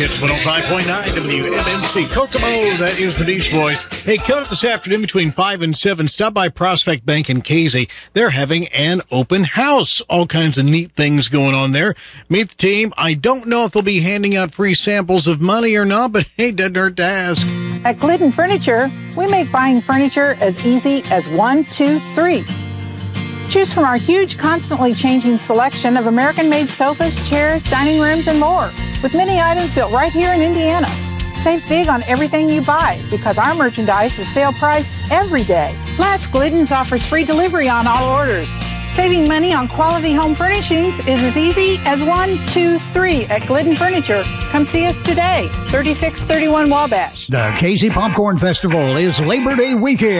Hits 105.9 WMNC Kokomo. That is the Beach Boys. Hey, coming up this afternoon between 5 and 7, stop by Prospect Bank in Casey. They're having an open house. All kinds of neat things going on there. Meet the team. I don't know if they'll be handing out free samples of money or not, but hey, doesn't hurt to ask. At Glidden Furniture, we make buying furniture as easy as 1, 2, 3. Choose from our huge, constantly changing selection of American-made sofas, chairs, dining rooms, and more, with many items built right here in Indiana. Save big on everything you buy because our merchandise is sale price every day. Plus, Glidden's offers free delivery on all orders. Saving money on quality home furnishings is as easy as 1, 2, 3 at Glidden Furniture. Come see us today, 3631 Wabash. The Casey Popcorn Festival is Labor Day weekend.